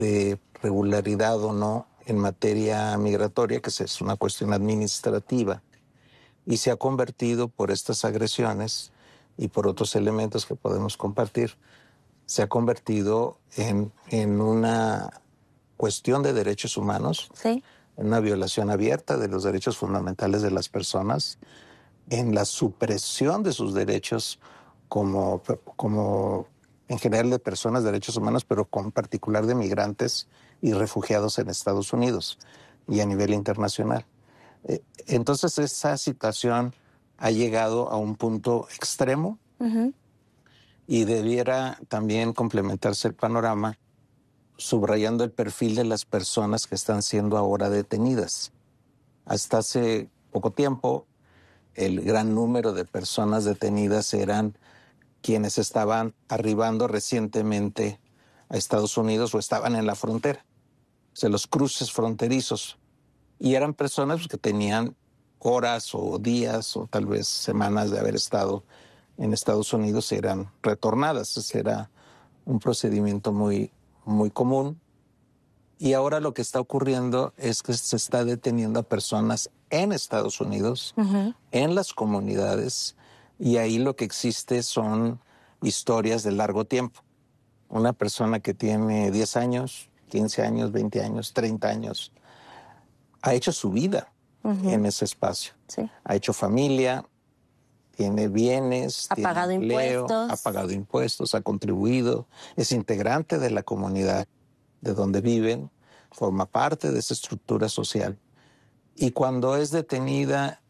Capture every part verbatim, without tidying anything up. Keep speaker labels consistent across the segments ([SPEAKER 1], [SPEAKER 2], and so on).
[SPEAKER 1] de regularidad o no en materia migratoria, que es una cuestión administrativa, y se ha convertido por estas agresiones y por otros elementos que podemos compartir, se ha convertido en, en una cuestión de derechos humanos,
[SPEAKER 2] sí,
[SPEAKER 1] en una violación abierta de los derechos fundamentales de las personas, en la supresión de sus derechos como, como en general de personas, derechos humanos, pero con particular de migrantes y refugiados en Estados Unidos y a nivel internacional. Eh, entonces esa situación ha llegado a un punto extremo
[SPEAKER 2] uh-huh.
[SPEAKER 1] y debiera también complementarse el panorama subrayando el perfil de las personas que están siendo ahora detenidas. Hasta hace poco tiempo, el gran número de personas detenidas eran quienes estaban arribando recientemente a Estados Unidos o estaban en la frontera, o sea, los cruces fronterizos. Y eran personas que tenían horas o días o tal vez semanas de haber estado en Estados Unidos y eran retornadas. Ese era un procedimiento muy, muy común. Y ahora lo que está ocurriendo es que se está deteniendo a personas en Estados Unidos,
[SPEAKER 2] Uh-huh.
[SPEAKER 1] en las comunidades, y ahí lo que existe son historias de largo tiempo. Una persona que tiene diez años, quince años, veinte años, treinta años, ha hecho su vida uh-huh. en ese espacio.
[SPEAKER 2] Sí.
[SPEAKER 1] Ha hecho familia, tiene bienes,
[SPEAKER 2] ha
[SPEAKER 1] tiene
[SPEAKER 2] pagado
[SPEAKER 1] empleo,
[SPEAKER 2] impuestos.
[SPEAKER 1] ha pagado impuestos, ha contribuido, es integrante de la comunidad de donde viven, forma parte de esa estructura social. Y cuando es detenida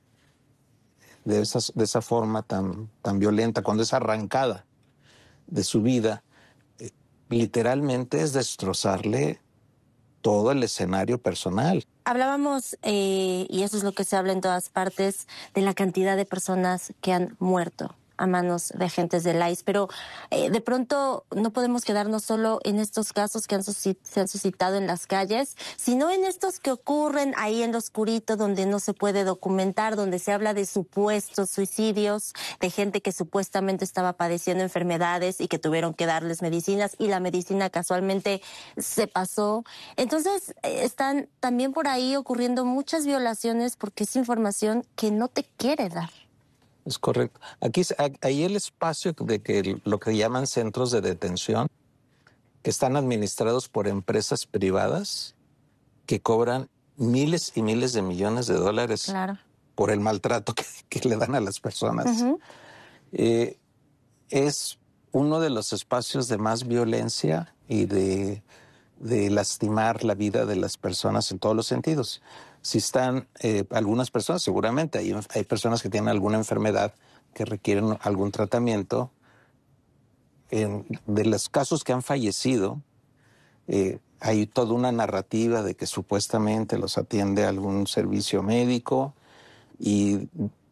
[SPEAKER 1] de esa, de esa forma tan, tan violenta, cuando es arrancada de su vida, eh, literalmente es destrozarle todo el escenario personal.
[SPEAKER 2] Hablábamos, eh, y eso es lo que se habla en todas partes, de la cantidad de personas que han muerto a manos de agentes del I C E, pero eh, de pronto no podemos quedarnos solo en estos casos que han suscit- se han suscitado en las calles, sino en estos que ocurren ahí en lo oscurito, donde no se puede documentar, donde se habla de supuestos suicidios, de gente que supuestamente estaba padeciendo enfermedades y que tuvieron que darles medicinas y la medicina casualmente se pasó. Entonces eh, están también por ahí ocurriendo muchas violaciones porque es información que no te quiere dar.
[SPEAKER 1] Es correcto. Aquí hay el espacio de que lo que llaman centros de detención, que están administrados por empresas privadas que cobran miles y miles de millones de dólares
[SPEAKER 2] claro.
[SPEAKER 1] por el maltrato que, que le dan a las personas.
[SPEAKER 2] Uh-huh.
[SPEAKER 1] Eh, es uno de los espacios de más violencia y de, de lastimar la vida de las personas en todos los sentidos. Si están eh, algunas personas, seguramente hay, hay personas que tienen alguna enfermedad que requieren algún tratamiento. En, de los casos que han fallecido, eh, hay toda una narrativa de que supuestamente los atiende algún servicio médico y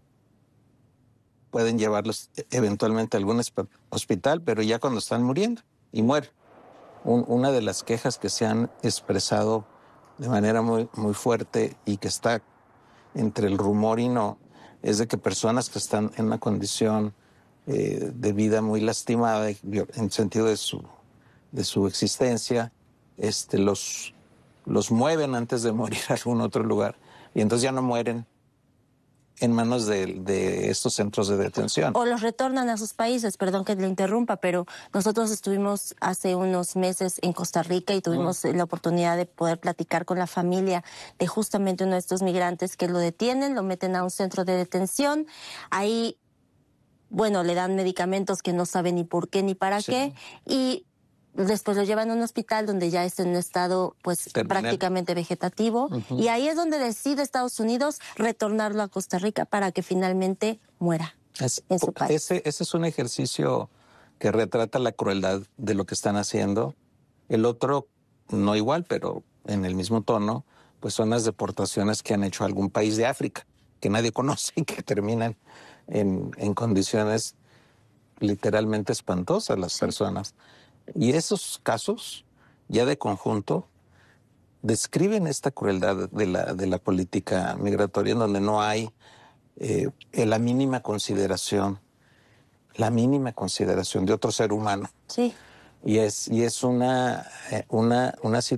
[SPEAKER 1] pueden llevarlos eventualmente a algún hospital, pero ya cuando están muriendo y mueren. Un, una de las quejas que se han expresado de manera muy, muy fuerte y que está entre el rumor y no, es de que personas que están en una condición eh, de vida muy lastimada en el sentido de su, de su existencia, este, los, los mueven antes de morir a algún otro lugar y entonces ya no mueren en manos de, de estos centros de detención.
[SPEAKER 2] O los retornan a sus países, perdón que le interrumpa, pero nosotros estuvimos hace unos meses en Costa Rica y tuvimos mm. la oportunidad de poder platicar con la familia de justamente uno de estos migrantes que lo detienen, lo meten a un centro de detención, ahí, bueno, le dan medicamentos que no saben ni por qué ni para sí. qué, y después lo llevan a un hospital donde ya está en un estado pues Terminal. prácticamente vegetativo uh-huh. y ahí es donde decide Estados Unidos retornarlo a Costa Rica para que finalmente muera
[SPEAKER 1] es,
[SPEAKER 2] en su país.
[SPEAKER 1] Ese, ese es un ejercicio que retrata la crueldad de lo que están haciendo. El otro, no igual, pero en el mismo tono, pues son las deportaciones que han hecho a algún país de África, que nadie conoce y que terminan en, en condiciones literalmente espantosas las sí. personas. Y esos casos, ya de conjunto, describen esta crueldad de la, de la política migratoria en donde no hay eh, la mínima consideración, la mínima consideración de otro ser humano.
[SPEAKER 2] Sí.
[SPEAKER 1] Y es, y es una, eh, una, una situación